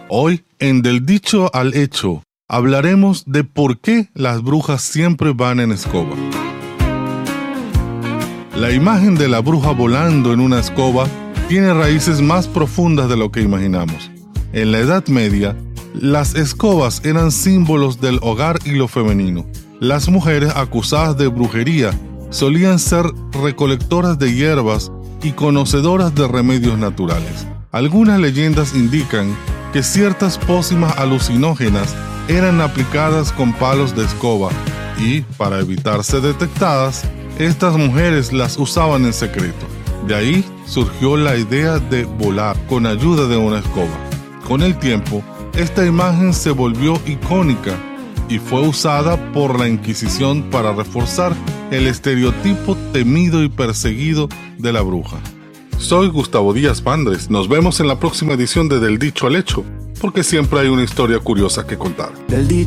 Hoy, en Del Dicho al Hecho, hablaremos de por qué las brujas siempre van en escoba. La imagen de la bruja volando en una escoba tiene raíces más profundas de lo que imaginamos. En la Edad Media, las escobas eran símbolos del hogar y lo femenino. Las mujeres acusadas de brujería solían ser recolectoras de hierbas y conocedoras de remedios naturales. Algunas leyendas indican que ciertas pócimas alucinógenas eran aplicadas con palos de escoba y, para evitar ser detectadas, estas mujeres las usaban en secreto. De ahí surgió la idea de volar con ayuda de una escoba. Con el tiempo, esta imagen se volvió icónica y fue usada por la Inquisición para reforzar el estereotipo temido y perseguido de la bruja. Soy Gustavo Díaz Pandres. Nos vemos en la próxima edición de Del Dicho al Hecho, porque siempre hay una historia curiosa que contar. Del dicho